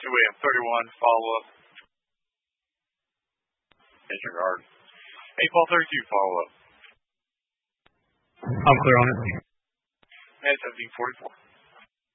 AM 31, follow-up. Disregard. 8-ball 32, follow-up. I'm clear on it. And 17-44.